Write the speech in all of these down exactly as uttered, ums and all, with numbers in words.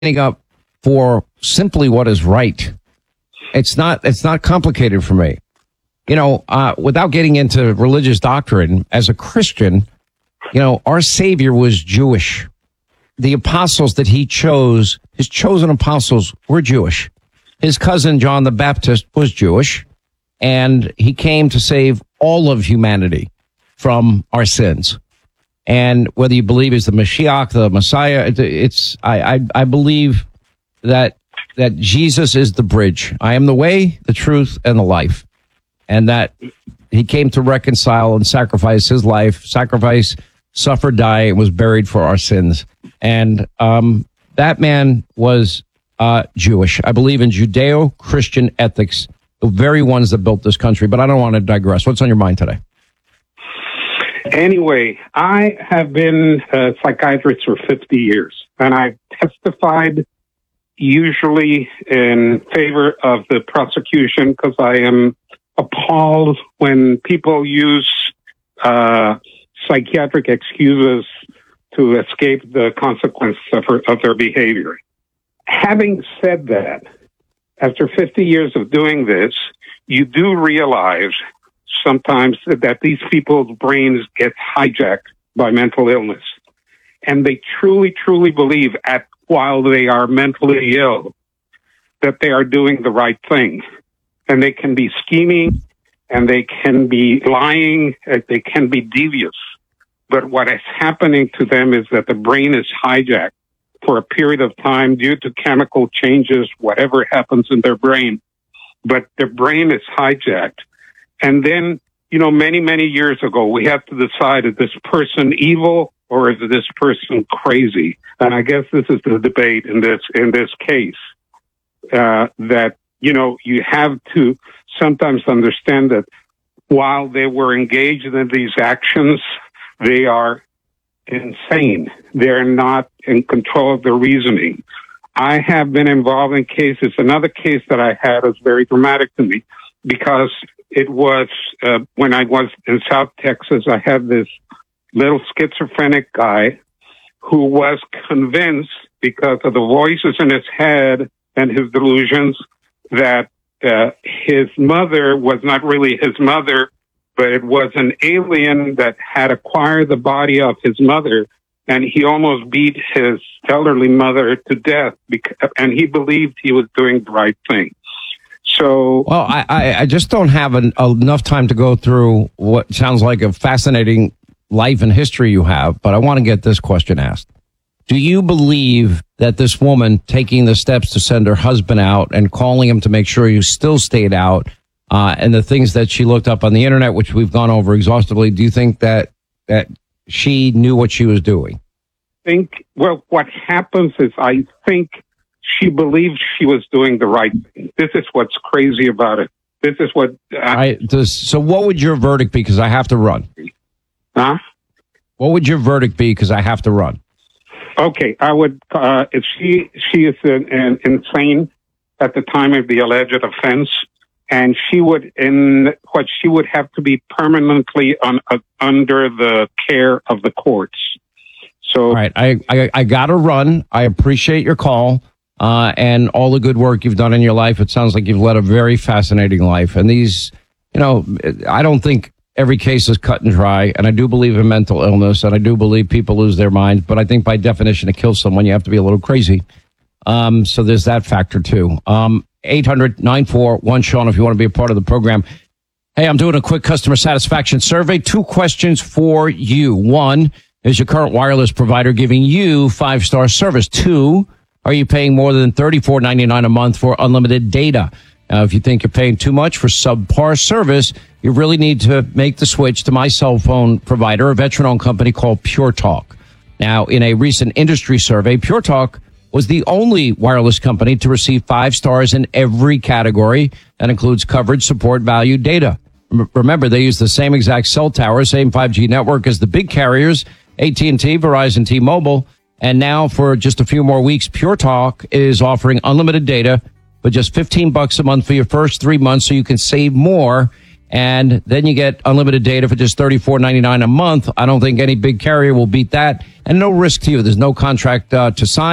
up for simply what is right. It's not, it's not complicated for me. You know, uh, without getting into religious doctrine, as a Christian, you know, our Savior was Jewish. The apostles that he chose, his chosen apostles, were Jewish. His cousin John the Baptist was Jewish, and he came to save all of humanity from our sins. And whether you believe he's the Mashiach, the Messiah, it, it's I, I I believe that that Jesus is the bridge. I am the way, the truth, and the life. And that he came to reconcile and sacrifice his life, sacrifice, suffer, die, and was buried for our sins. And um, that man was uh, Jewish. I believe in Judeo-Christian ethics, the very ones that built this country. But I don't want to digress. What's on your mind today? Anyway, I have been a psychiatrist for fifty years, and I've testified usually in favor of the prosecution because I am appalled when people use uh, psychiatric excuses to escape the consequences of, of their behavior. Having said that, after fifty years of doing this, you do realize sometimes that these people's brains get hijacked by mental illness. And they truly, truly believe at while they are mentally ill that they are doing the right thing. And they can be scheming, and they can be lying, and they can be devious. But what is happening to them is that the brain is hijacked for a period of time due to chemical changes, whatever happens in their brain. But their brain is hijacked. And then, you know, many, many years ago, we have to decide, is this person evil or is this person crazy? And I guess this is the debate in this, in this case, uh, that, you know, you have to sometimes understand that while they were engaged in these actions, they are insane. They're not in control of their reasoning. I have been involved in cases. Another case that I had was very dramatic to me because it was uh, when I was in South Texas, I had this little schizophrenic guy who was convinced because of the voices in his head and his delusions that uh, his mother was not really his mother, but it was an alien that had acquired the body of his mother, and he almost beat his elderly mother to death, because, and he believed he was doing the right thing. So, well, I, I, I just don't have an, enough time to go through what sounds like a fascinating life and history you have, but I want to get this question asked. Do you believe that this woman taking the steps to send her husband out and calling him to make sure you still stayed out, uh, and the things that she looked up on the internet, which we've gone over exhaustively, do you think that that she knew what she was doing? I think, well, what happens is I think she believed she was doing the right thing. This is what's crazy about it. This is what... Uh, I, does, so what would your verdict be? Because I have to run. Huh? What would your verdict be? Because I have to run. Okay, I would... Uh, if she she is an, an insane at the time of the alleged offense, and she would... in what she would have to be permanently on, uh, under the care of the courts. So... All right, I, I, I got to run. I appreciate your call. Uh, and all the good work you've done in your life. It sounds like you've led a very fascinating life. And these, you know, I don't think every case is cut and dry. And I do believe in mental illness, and I do believe people lose their minds. But I think by definition, to kill someone, you have to be a little crazy. Um, so there's that factor, too. Um, eight hundred nine four one Sean, if you want to be a part of the program. Hey, I'm doing a quick customer satisfaction survey. Two questions for you. One, is your current wireless provider giving you five-star service? Two, are you paying more than thirty-four ninety-nine a month for unlimited data? Now, if you think you're paying too much for subpar service, you really need to make the switch to my cell phone provider, a veteran-owned company called Pure Talk. Now, in a recent industry survey, Pure Talk was the only wireless company to receive five stars in every category. That includes coverage, support, value, data. Remember, they use the same exact cell tower, same five G network as the big carriers, A T and T, Verizon, T-Mobile. And now for just a few more weeks, Pure Talk is offering unlimited data for just fifteen bucks a month for your first three months so you can save more. And then you get unlimited data for just thirty-four ninety-nine a month. I don't think any big carrier will beat that. And no risk to you. There's no contract uh, to sign.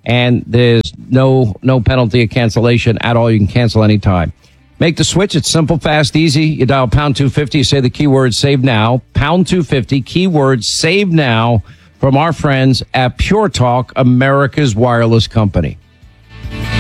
and there's no no penalty of cancellation at all. You can cancel anytime. Make the switch. It's simple, fast, easy. You dial pound two fifty, you say the keyword save now, pound two fifty, keyword save now from our friends at Pure Talk, America's wireless company.